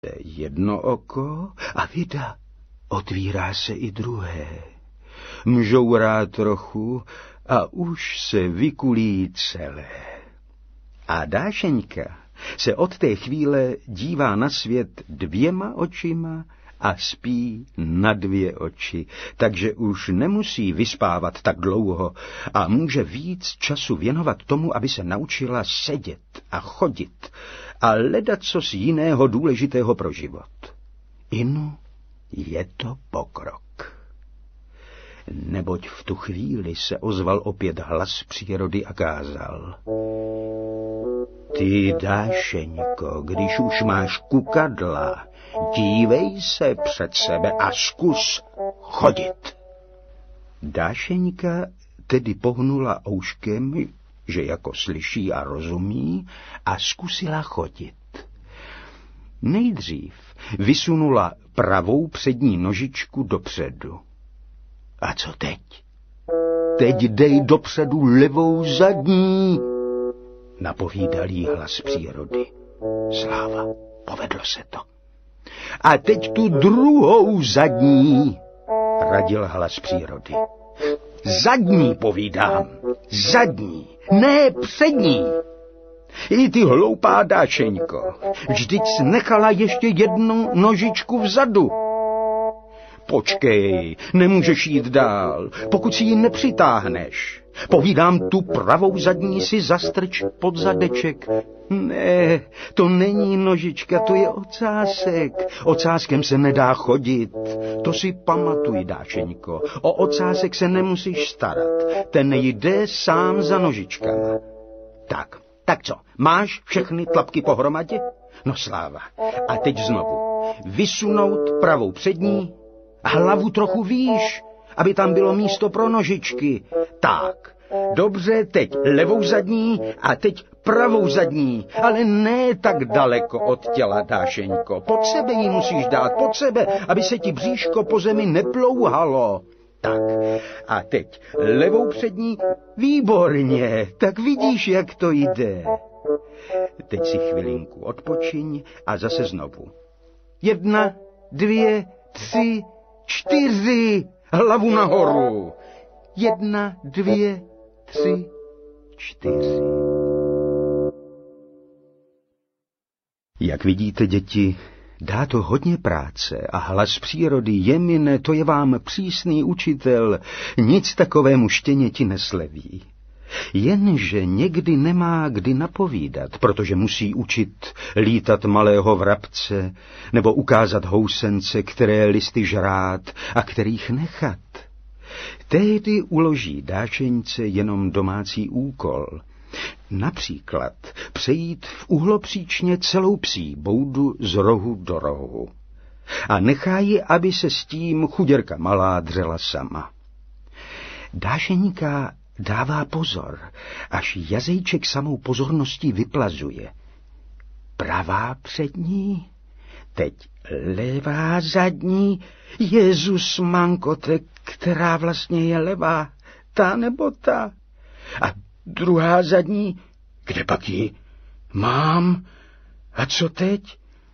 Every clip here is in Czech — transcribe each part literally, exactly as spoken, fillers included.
jedno oko a vida, otvírá se i druhé. Mžourá trochu a už se vykulí celé. A Dášeňka se od té chvíle dívá na svět dvěma očima a spí na dvě oči, takže už nemusí vyspávat tak dlouho a může víc času věnovat tomu, aby se naučila sedět a chodit a ledacos jiného důležitého pro život. Inu, je to pokrok. Neboť v tu chvíli se ozval opět hlas přírody a kázal: Ty, Dášeňko, když už máš kukadla, dívej se před sebe a zkus chodit. Dášeňka tedy pohnula ouškem, že jako slyší a rozumí, a zkusila chodit. Nejdřív vysunula pravou přední nožičku dopředu. A co teď? Teď dej dopředu levou zadní, napovídal jí hlas přírody. Sláva, povedlo se to. A teď tu druhou zadní, radil hlas přírody. Zadní, povídám, zadní, ne přední. I ty hloupá Dášeňko, vždyť jsi nechala ještě jednu nožičku vzadu. Počkej, nemůžeš jít dál, pokud si ji nepřitáhneš. Povídám, tu pravou zadní si zastrč pod zadeček. Ne, to není nožička, to je ocásek. Ocáskem se nedá chodit. To si pamatuj, Dášeňko. O ocásek se nemusíš starat. Ten jde sám za nožičkama. Tak, tak co, máš všechny tlapky pohromadě? No sláva. A teď znovu. Vysunout pravou přední, hlavu trochu výš, aby tam bylo místo pro nožičky. Tak, dobře, teď levou zadní a teď pravou zadní, ale ne tak daleko od těla, Dášeňko. Pod sebe ji musíš dát, pod sebe, aby se ti bříško po zemi neplouhalo. Tak, a teď levou přední, výborně, tak vidíš, jak to jde. Teď si chvilinku odpočiň a zase znovu. Jedna, dvě, tři, čtyři, hlavu nahoru. Jedna, dvě, tři, čtyři. Jak vidíte, děti, dá to hodně práce a hlas přírody, jemine, to je vám přísný učitel, nic takovému štěněti nesleví. Jenže někdy nemá kdy napovídat, protože musí učit lítat malého vrabce nebo ukázat housence, které listy žrát a kterých nechat. Tehdy uloží Dášeňce jenom domácí úkol. Například přejít v uhlopříčně celou psí boudu z rohu do rohu. A nechá ji, aby se s tím chuděrka malá dřela sama. Dášeňka dává pozor, až jazyček samou pozorností vyplazuje. Pravá přední, teď levá zadní, Jezus mankote, která vlastně je levá, ta nebo ta. A druhá zadní, kde pak ji mám? A co teď?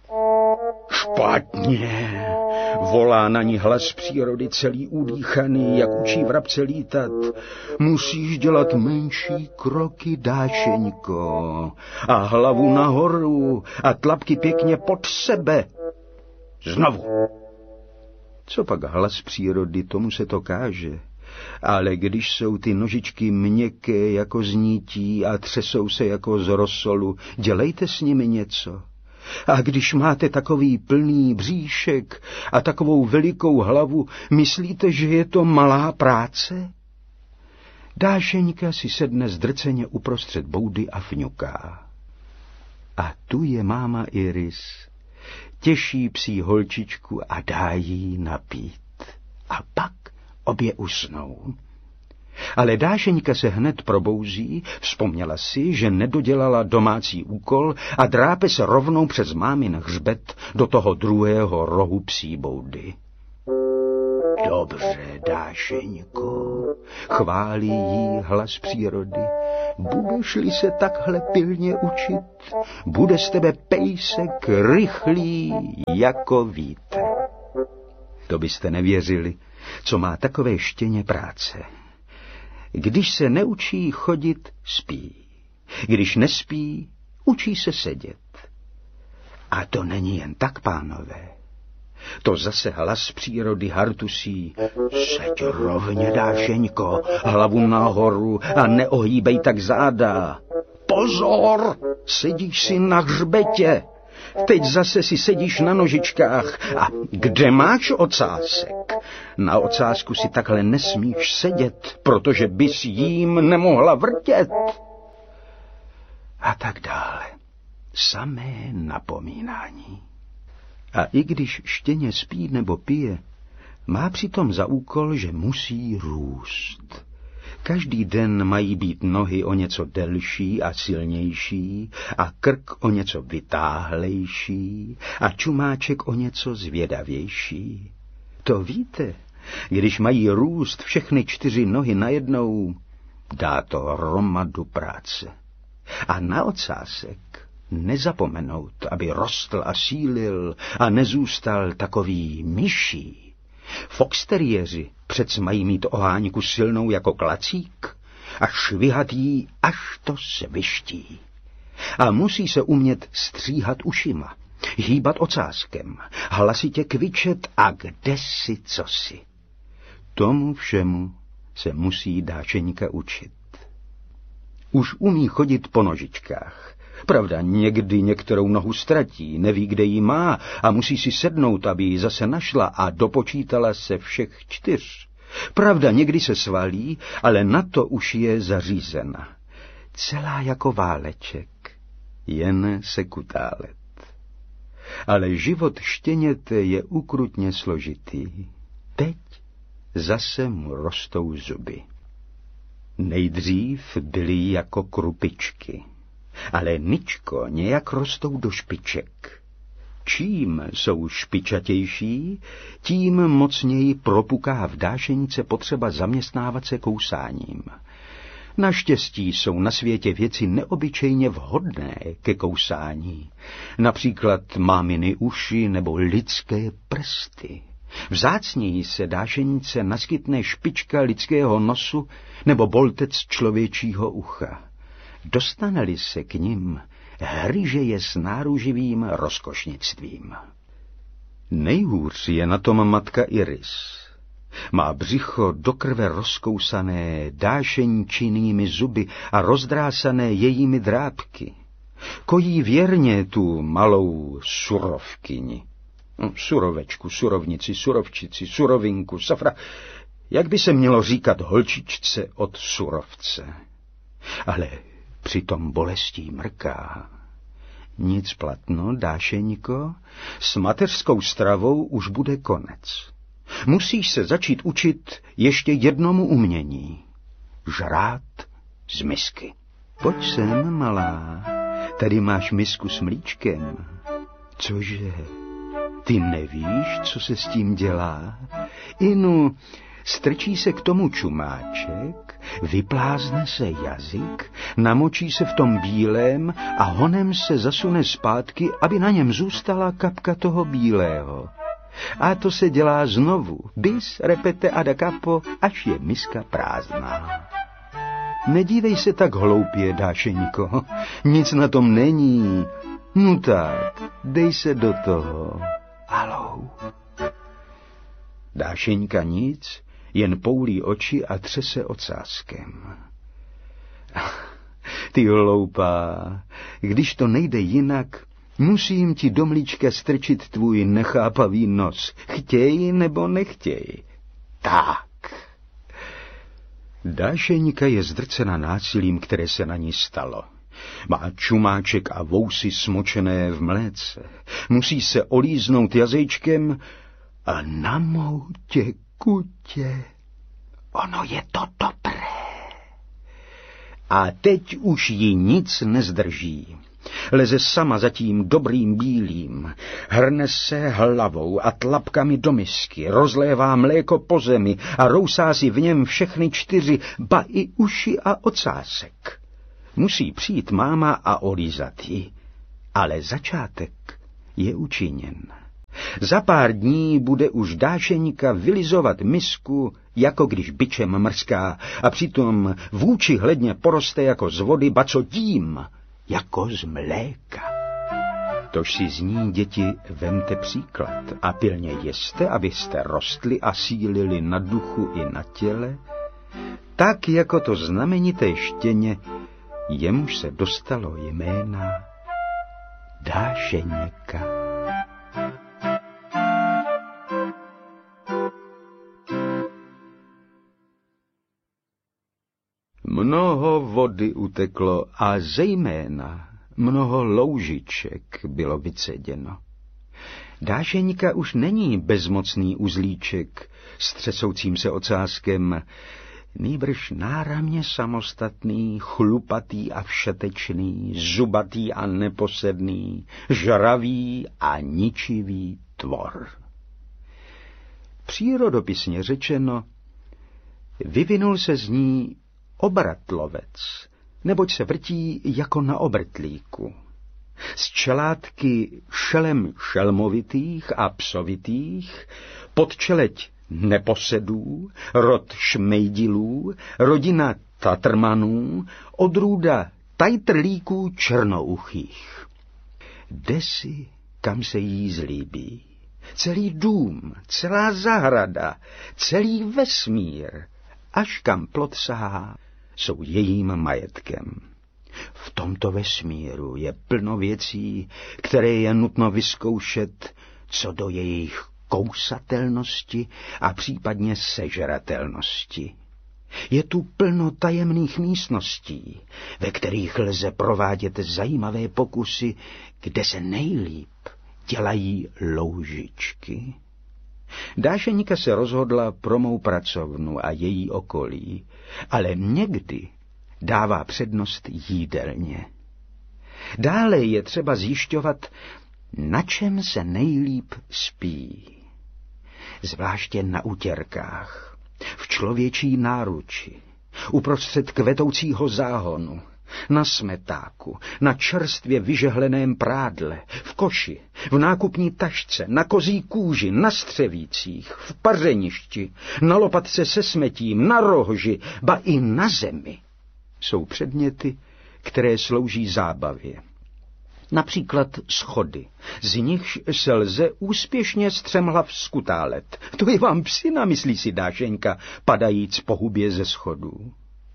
Špatně, volá na ní hlas přírody celý udýchaný, jak učí vrabce lítat. Musíš dělat menší kroky, Dášeňko, a hlavu nahoru a tlapky pěkně pod sebe. Znovu. Co pak hlas přírody, tomu se to káže. Ale když jsou ty nožičky měkké jako z nítí a třesou se jako z rosolu, dělejte s nimi něco. A když máte takový plný bříšek a takovou velikou hlavu, myslíte, že je to malá práce? Dášeňka si sedne zdrceně uprostřed boudy a fňuká. A tu je máma Iris, těší psí holčičku a dá jí napít. A pak obě usnou. Ale Dášeňka se hned probouzí, vzpomněla si, že nedodělala domácí úkol a drápe se rovnou přes mámin hřbet do toho druhého rohu psí boudy. Dobře, Dášeňko, chválí jí hlas přírody. budeš-li se takhle pilně učit, bude z tebe pejsek rychlý jako vítr. To byste nevěřili, co má takové štěně práce. Když se neučí chodit, spí. Když nespí, učí se sedět. A to není jen tak, pánové. To zase hlas přírody hartusí. Seď rovně, Dášeňko, hlavu nahoru a neohýbej tak záda. Pozor, sedíš si na hřbetě. Teď zase si sedíš na nožičkách. A kde máš ocásek? Na ocásku si takhle nesmíš sedět, protože bys jím nemohla vrtět. A tak dále. Samé napomínání. A i když štěně spí nebo pije, má přitom za úkol, že musí růst. Každý den mají být nohy o něco delší a silnější a krk o něco vytáhlejší a čumáček o něco zvědavější. To víte, když mají růst všechny čtyři nohy najednou, dá to hromadu práce. A na ocásek nezapomenout, aby rostl a sílil a nezůstal takový myší. Foxteriéři přec mají mít oháňku silnou jako klacík a švihat jí, až to sviští. A musí se umět stříhat ušima, hýbat ocáskem, hlasitě kvičet a kdesi cosi. Tomu všemu se musí Dášeňka učit. Už umí chodit po nožičkách. Pravda, někdy některou nohu ztratí, neví, kde ji má a musí si sednout, aby ji zase našla a dopočítala se všech čtyř. Pravda, někdy se svalí, ale na to už je zařízena. Celá jako váleček, jen se kutálet. Ale život štěněte je ukrutně složitý. Teď zase mu rostou zuby. Nejdřív byly jako krupičky, ale ničko nějak rostou do špiček. Čím jsou špičatější, tím mocněji propuká v Dášeňce potřeba zaměstnávat se kousáním. Naštěstí jsou na světě věci neobyčejně vhodné ke kousání, například máminy uši nebo lidské prsty. Vzácněji se Dášeňce naskytne špička lidského nosu nebo boltec člověčího ucha. Dostane-li se k nim, hryže je s náruživým rozkošnictvím. Nejhůř je na tom matka Iris. Má břicho do krve rozkousané dášeňčinými zuby a rozdrásané jejími drápky. Kojí věrně tu malou surovkyni. Surovečku, surovnici, surovčici, surovinku, safra. Jak by se mělo říkat holčičce od surovce? Ale přitom bolestí mrká. Nic platno, Dášeňko, s mateřskou stravou už bude konec. Musíš se začít učit ještě jednomu umění. Žrát z misky. Pojď sem, malá, tady máš misku s mlíčkem. Cože, ty nevíš, co se s tím dělá? Inu, strčí se k tomu čumáček, vyplázne se jazyk, namočí se v tom bílém a honem se zasune zpátky, aby na něm zůstala kapka toho bílého. A to se dělá znovu, bis, repete a da capo, až je miska prázdná. Nedívej se tak hloupě, Dášeňko, nic na tom není. No tak, dej se do toho. Halou. Dášeňka nic, jen poulí oči a třese ocáskem. Ty hloupá, když to nejde jinak, musím ti do mlíčka strčit tvůj nechápavý nos. Chtěj nebo nechtěj. Tak. Dášeňka je zdrcena násilím, které se na ní stalo. Má čumáček a vousy smočené v mléce. Musí se olíznout jazyčkem a na mou těkutě. Ono je to dobré. A teď už ji nic nezdrží. Leze sama za tím dobrým bílým, hrne se hlavou a tlapkami do misky, rozlévá mléko po zemi a rousá si v něm všechny čtyři, ba i uši a ocásek. Musí přijít máma a olízat ji, ale začátek je učiněn. Za pár dní bude už Dášeňka vylizovat misku, jako když bičem mrská, a přitom vůči hledně poroste jako z vody, ba co tím, jako z mléka. Tož si z ní, děti, vemte příklad a pilně jeste, abyste rostli a sílili na duchu i na těle, tak jako to znamenité štěně, jemuž se dostalo jména Dášeňka. Mnoho vody uteklo a zejména mnoho loužiček bylo vyceděno. Dášeňka už není bezmocný uzlíček s třesoucím se ocáskem, nýbrž náramně samostatný, chlupatý a všetečný, zubatý a neposedný, žravý a ničivý tvor. Přírodopisně řečeno, vyvinul se z ní obratlovec, neboť se vrtí jako na obrtlíku. Z čelátky šelem šelmovitých a psovitých, podčeleť neposedů, rod šmejdilů, rodina tatrmanů, odrůda tajtrlíků černouchých. Jde si, kam se jí zlíbí. Celý dům, celá zahrada, celý vesmír, až kam plot sahá, jsou jejím majetkem. V tomto vesmíru je plno věcí, které je nutno vyzkoušet co do jejich kousatelnosti a případně sežratelnosti. Je tu plno tajemných místností, ve kterých lze provádět zajímavé pokusy, kde se nejlíp dělají loužičky. Dášeňka se rozhodla pro mou pracovnu a její okolí, ale někdy dává přednost jídelně. Dále je třeba zjišťovat, na čem se nejlíp spí. Zvláště na utěrkách, v člověčí náruči, uprostřed kvetoucího záhonu, na smetáku, na čerstvě vyžehleném prádle, v koši, v nákupní tašce, na kozí kůži, na střevících, v pařeništi, na lopatce se smetím, na rohoži, ba i na zemi. Jsou předměty, které slouží zábavě. Například schody, z nichž se lze úspěšně střemhlav skutálet. To je vám psina, myslí si Dášeňka, padajíc po hubě ze schodů.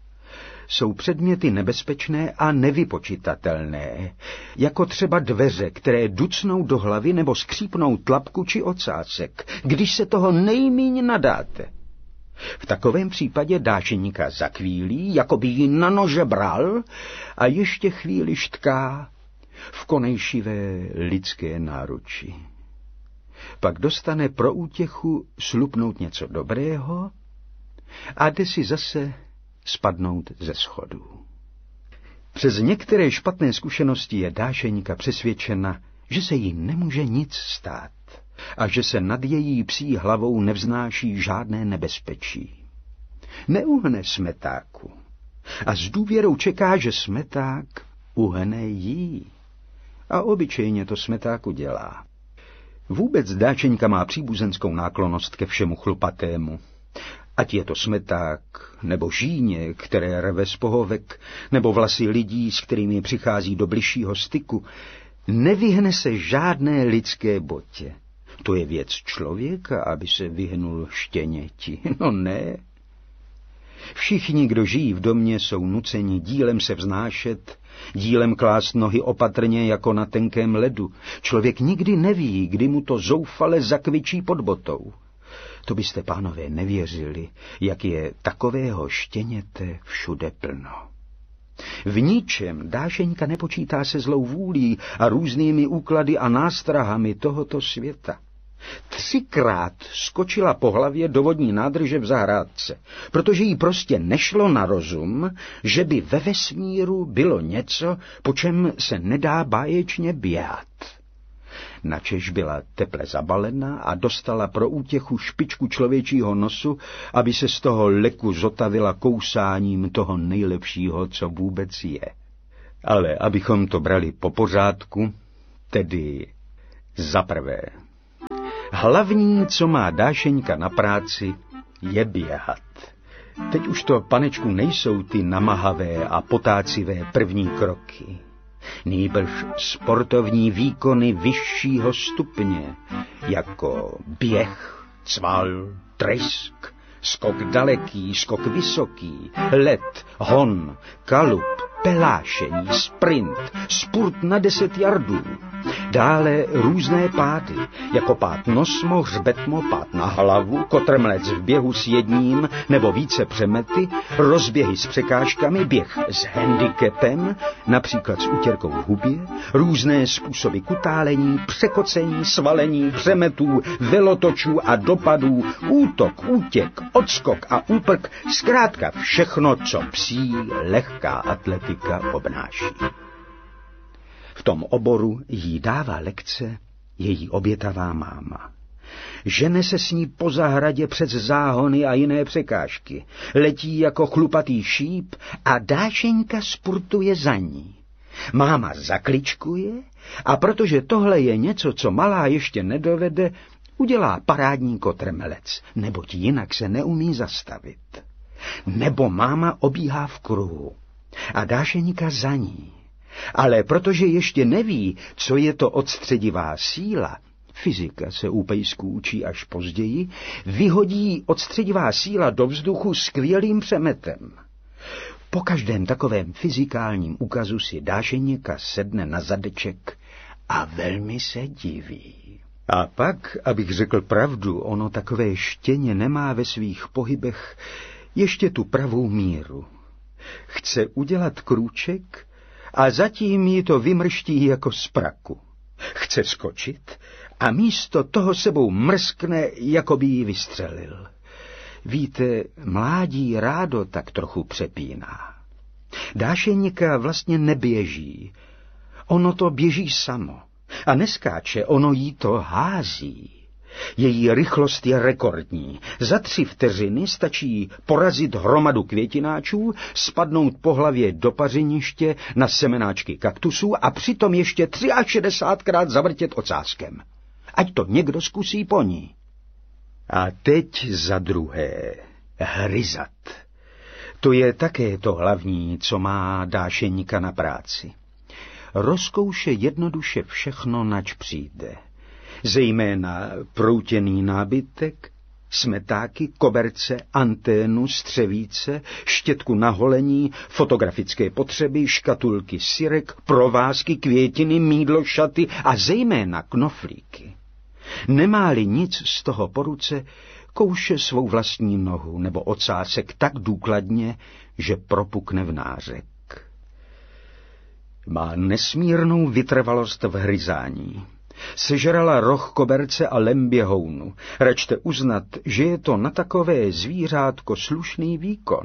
Jsou předměty nebezpečné a nevypočitatelné, jako třeba dveře, které ducnou do hlavy nebo skřípnou tlapku či ocásek, když se toho nejmíň nadáte. V takovém případě Dášeňka zakvílí, jako by ji na nože bral, a ještě chvíli štká v konejšivé lidské náruči. Pak dostane pro útěchu slupnout něco dobrého a jde si zase spadnout ze schodů. Přes některé špatné zkušenosti je Dášeňka přesvědčena, že se jí nemůže nic stát a že se nad její psí hlavou nevznáší žádné nebezpečí. Neuhne smetáku a s důvěrou čeká, že smeták uhne jí. A obyčejně to smetáku dělá. Vůbec Dášeňka má příbuzenskou náklonnost ke všemu chlupatému. Ať je to smeták, nebo žíně, které rve z pohovek, nebo vlasy lidí, s kterými přichází do bližšího styku, nevyhne se žádné lidské botě. To je věc člověka, aby se vyhnul štěněti. No ne. Všichni, kdo žijí v domě, jsou nuceni dílem se vznášet, dílem klást nohy opatrně jako na tenkém ledu. Člověk nikdy neví, kdy mu to zoufale zakvičí pod botou. To byste, pánové, nevěřili, jak je takového štěněte všude plno. V ničem Dášeňka nepočítá se zlou vůlí a různými úklady a nástrahami tohoto světa. Třikrát skočila po hlavě do vodní nádrže v zahrádce, protože jí prostě nešlo na rozum, že by ve vesmíru bylo něco, po čem se nedá báječně běhat. Načež byla teple zabalena a dostala pro útěchu špičku člověčího nosu, aby se z toho leku zotavila kousáním toho nejlepšího, co vůbec je. Ale abychom to brali po pořádku, tedy za prvé. Hlavní, co má Dášeňka na práci, je běhat. Teď už to, panečku, nejsou ty namahavé a potácivé první kroky. Nýbrž sportovní výkony vyššího stupně, jako běh, cval, trysk, skok daleký, skok vysoký, let, hon, kalup, pelášení, sprint, spurt na deset jardů. Dále různé pády, jako pád nosmo, hřbetmo, pád na hlavu, kotrmelec v běhu s jedním nebo více přemety, rozběhy s překážkami, běh s handicapem, například s utěrkou v hubě, různé způsoby kutálení, překocení, svalení, přemetů, velotočů a dopadů, útok, útěk, odskok a úprk, zkrátka všechno, co psí lehká atletika obnáší. V tom oboru jí dává lekce její obětavá máma. Žene se s ní po zahradě přes záhony a jiné překážky. Letí jako chlupatý šíp a Dášeňka spurtuje za ní. Máma zakličkuje a protože tohle je něco, co malá ještě nedovede, udělá parádní kotrmelec, neboť jinak se neumí zastavit. Nebo máma obíhá v kruhu a Dášeňka za ní. Ale protože ještě neví, co je to odstředivá síla, fyzika se u pejsků učí až později, vyhodí odstředivá síla do vzduchu skvělým přemetem. Po každém takovém fyzikálním úkazu si Dášeňka sedne na zadeček a velmi se diví. A pak, abych řekl pravdu, ono takové štěně nemá ve svých pohybech ještě tu pravou míru. Chce udělat krůček a zatím jí to vymrští jako z praku. Chce skočit a místo toho sebou mrskne, jako by jí vystřelil. Víte, mládí rádo tak trochu přepíná. Dášeňka vlastně neběží. Ono to běží samo. A neskáče, ono jí to hází. Její rychlost je rekordní. Za tři vteřiny stačí porazit hromadu květináčů, spadnout po hlavě do pařeniště na semenáčky kaktusů a přitom ještě šedesátikrát zavrtět ocáskem. Ať to někdo zkusí po ní. A teď za druhé, hryzat. To je také to hlavní, co má Dášeňka na práci. Rozkouše jednoduše všechno, nač přijde. Zejména proutěný nábytek, smetáky, koberce, anténu, střevíce, štětku na holení, fotografické potřeby, škatulky syrek, provázky, květiny, mýdlo, šaty a zejména knoflíky. Nemá-li nic z toho po ruce, kouše svou vlastní nohu nebo ocásek tak důkladně, že propukne v nářek. Má nesmírnou vytrvalost v hryzání. Sežrala roh koberce a lem běhounu. Račte uznat, že je to na takové zvířátko slušný výkon.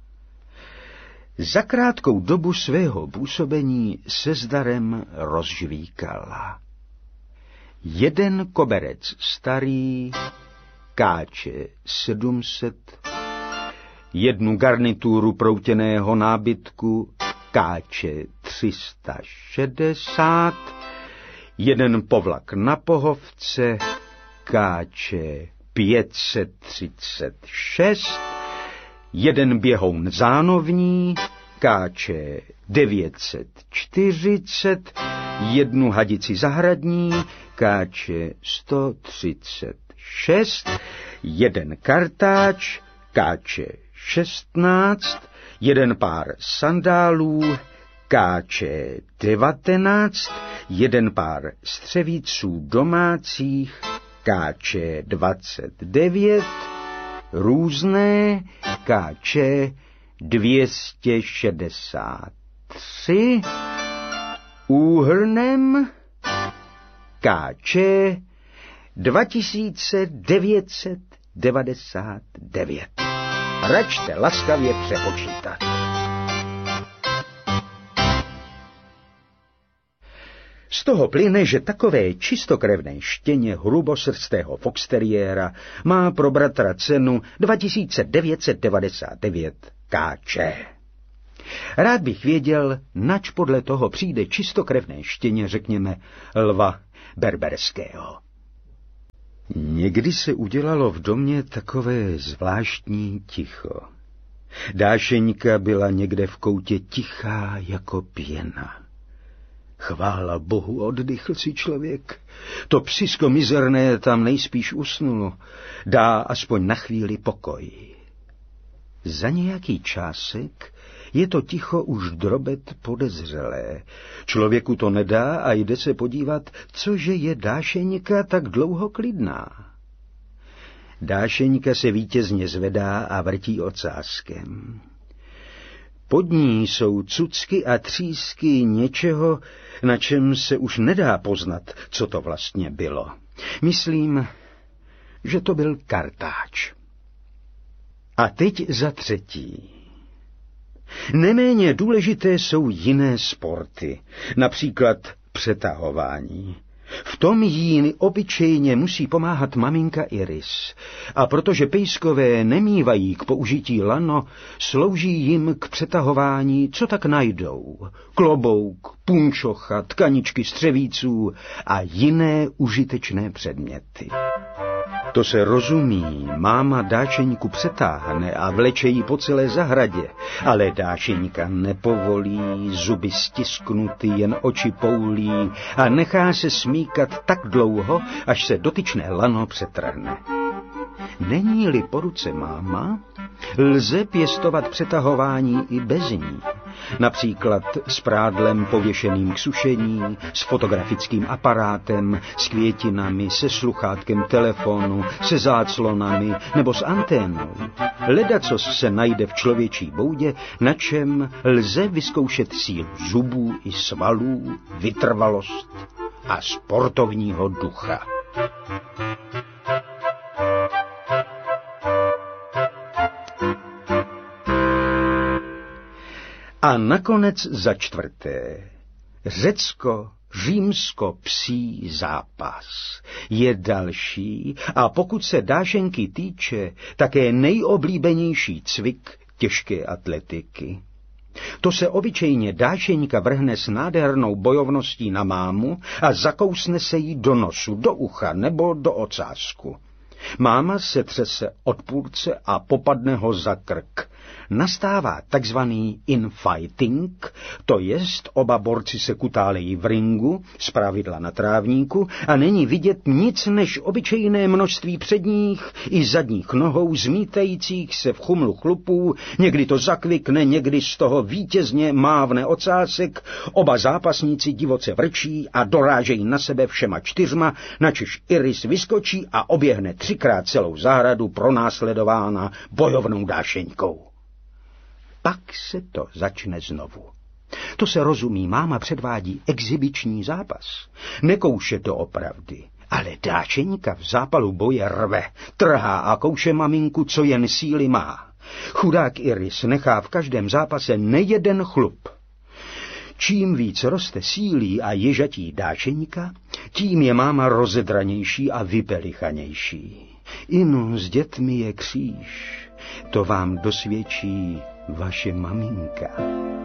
Za krátkou dobu svého působení se zdarem rozžvíkala. Jeden koberec starý káče sedm set, jednu garnituru proutěného nábytku káče tři sta šedesát, jeden povlak na pohovce káče pět set třicet šest, jeden běhoun zánovní káče devět set čtyřicet, jednu hadici zahradní káče sto třicet šest, jeden kartáč káče šestnáct, jeden pár sandálů káče devatenáct, jeden pár střevíců domácích káče dvacet devět, různé káče dvě stě šedesát tři, úhrnem káče dva tisíce devět set devadesát devět. Račte laskavě přepočítat. Z toho plyne, že takové čistokrevné štěně hrubosrstého foxteriéra má pro bratra cenu dva tisíce devět set devadesát devět káče. Rád bych věděl, nač podle toho přijde čistokrevné štěně, řekněme, lva berberského. Někdy se udělalo v domě takové zvláštní ticho. Dášeňka byla někde v koutě tichá jako pěna. Chvála Bohu, oddychl si člověk. To psisko mizerné tam nejspíš usnulo. Dá aspoň na chvíli pokoj. Za nějaký čásek je to ticho už drobet podezřelé. Člověku to nedá a jde se podívat, cože je Dášeňka tak dlouho klidná. Dášeňka se vítězně zvedá a vrtí ocáskem. Pod ní jsou cucky a třísky něčeho, na čem se už nedá poznat, co to vlastně bylo. Myslím, že to byl kartáč. A teď za třetí. Neméně důležité jsou jiné sporty, například přetahování. V tom jí obyčejně musí pomáhat maminka Iris. A protože pejskové nemívají k použití lano, slouží jim k přetahování, co tak najdou. Klobouk, punčocha, tkaničky střevíců a jiné užitečné předměty. To se rozumí, máma Dášeňku přetáhne a vleče ji po celé zahradě, ale Dášeňka nepovolí, zuby stisknuty, jen oči poulí a nechá se smíkat tak dlouho, až se dotyčné lano přetrhne. Není-li po ruce máma, lze pěstovat přetahování i bez ní. Například s prádlem pověšeným k sušení, s fotografickým aparátem, s květinami, se sluchátkem telefonu, se záclonami nebo s anténou. Ledacos se najde v člověčí boudě, na čem lze vyzkoušet sílu zubů i svalů, vytrvalost a sportovního ducha. A nakonec za čtvrté, řecko-římsko-psí zápas je další a pokud se Dášenky týče, také nejoblíbenější cvik těžké atletiky. To se obyčejně Dášeňka vrhne s nádhernou bojovností na mámu a zakousne se jí do nosu, do ucha nebo do ocásku. Máma se třese od půlce a popadne ho za krk. Nastává takzvaný infighting, to jest oba borci se kutálejí v ringu, zpravidla na trávníku, a není vidět nic než obyčejné množství předních i zadních nohou zmítajících se v chumlu chlupů, někdy to zakvikne, někdy z toho vítězně mávne ocásek, oba zápasníci divoce vrčí a dorážejí na sebe všema čtyřma, načež Iris vyskočí a oběhne třikrát celou zahradu pronásledována bojovnou Dášeňkou. Pak se to začne znovu. To se rozumí, máma předvádí exibiční zápas. Nekouše to opravdy, ale Dášeňka v zápalu boje rve, trhá a kouše maminku, co jen síly má. Chudák Iris nechá v každém zápase nejeden chlup. Čím víc roste sílí a ježatí Dášeňka, tím je máma rozedranější a vypelichanější. Inu, s dětmi je kříž, to vám dosvědčí vaše maminka.